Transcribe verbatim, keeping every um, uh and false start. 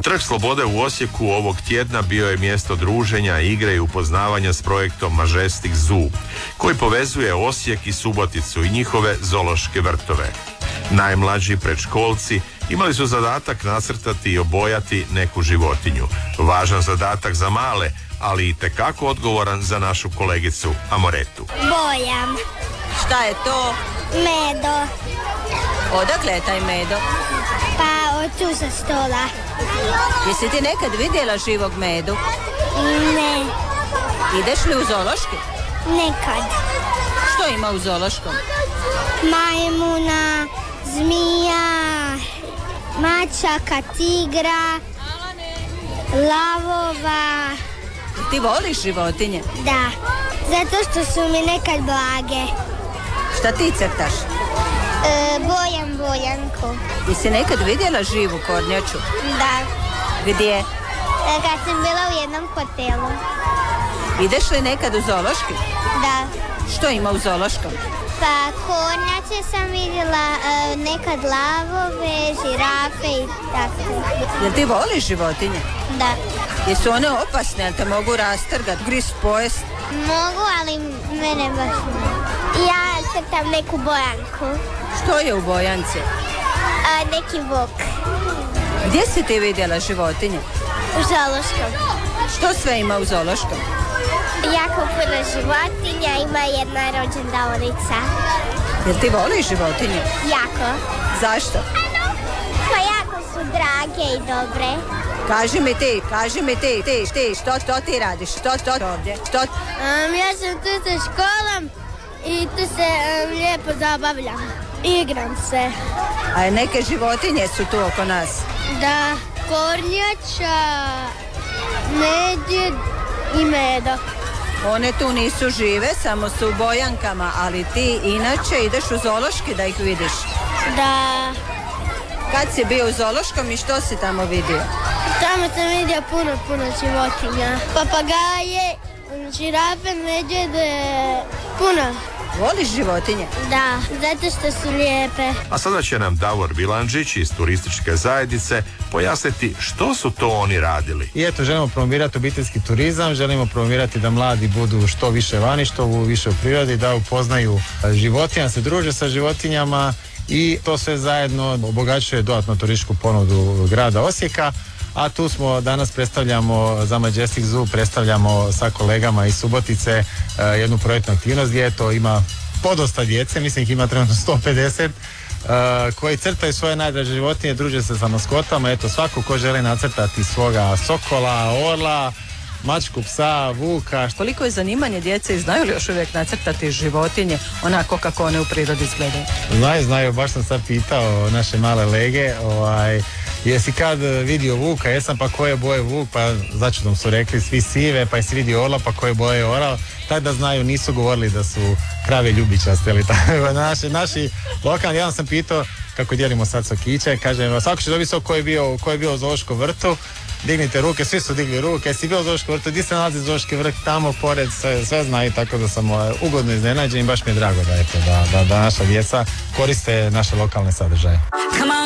Trg Slobode u Osijeku ovog tjedna bio je mjesto druženja, igre i upoznavanja s projektom Majestic Zoo, koji povezuje Osijek i Suboticu i njihove zoološke vrtove. Najmlađi predškolci imali su zadatak nacrtati i obojati neku životinju. Važan zadatak za male, ali i tekako odgovoran za našu kolegicu Amoretu. Bojam. Šta je to? Medo. Odakle je taj medo? Pa od tu sa stola. Jesi ti nekad vidjela živog medu? Ne. Ideš li u zoološki? Nekad. Što ima u zoološkom? Majmuna, zmija, mačaka, tigra, lavova. Ti voliš životinje? Da, zato što su mi nekad blage. Šta ti crtaš? E, bojam bojanku. Jesi nekad vidjela živu kornjaču? Da. Gdje? E, kad sam bila u jednom hotelu. Ideš li nekad u zoološki? Da. Što ima u zoološkom? Pa kornjače sam vidjela, e, nekad lavove, žirafe i tako. Jel ti voliš životinje? Da. Jesu one opasne, jel te mogu rastrgat, grist, pojest? Mogu, ali mene baš ne. Ja crtam neku bojanku. Što je u bojanci? A, neki vuk. Gdje si ti vidjela životinje? U zoološkom. Što sve ima u zoološkom? Jako puno životinja, ima jedna rođendavnica. Jel ti voliš životinje? Jako. Zašto? Pa jako su drage i dobre. Kaži mi ti, kaži mi ti, ti, ti, što, što ti radiš, što, što ovdje, što? Um, ja sam tu sa školom i tu se um, lijepo zabavljam. Igram se. A neke životinje su tu oko nas. Da, kornjača, medvjed i medo. One tu nisu žive, samo su u bojankama, ali ti inače ideš u zoološki da ih vidiš. Da. Kad si bio u zoološkom i što si tamo vidio? Tamo sam vidio puno, puno životinja. Papagaje, žirafe, medvjede, puno. Voliš životinje? Da, zato što su lijepe. A sada će nam Davor Bilandžić iz turističke zajednice pojasniti što su to oni radili. I eto, želimo promovirati obiteljski turizam, želimo promovirati da mladi budu što više vani, što više u prirodi, da upoznaju životinja, se druže sa životinjama i to sve zajedno obogaćuje dodatno turističku ponudu grada Osijeka. A tu smo, danas predstavljamo za Majestic Zoo, predstavljamo sa kolegama iz Subotice uh, jednu projektnu aktivnost gdje to ima podosta djece, mislim ih ima trenutno sto pedeset, uh, koji crtaju svoje najdraže životinje, druže se sa maskotama. Eto, svako ko želi nacrtati svoga sokola, orla, mačku, psa, vuka. Koliko je zanimanje djece i znaju li još uvijek nacrtati životinje onako kako one u prirodi izgledaju? Znaju, znaju, baš sam sad pitao naše male lege, ovaj, jesi kad vidio vuka, jesam, pa koje boje vuk, pa začudom su rekli svi sive, pa jesi vidio orla, pa koje boje je orao, tako da znaju, nisu govorili da su krave ljubičaste ili tako. Naši, naši lokalni, ja sam pitao kako dijelimo sad sokiće, kažem, svako će dobiti sok ko je bio, ko je bio u zoološkom vrtu, dignite ruke, svi su digli ruke, jesi bio u zoološkom vrtu, gdje se nalazi zoološki vrt, tamo pored, sve, sve znaju, tako da sam ugodno iznenađen i baš mi je drago da, eto, da, da, da naša djeca koriste naše lokalne sadržaje.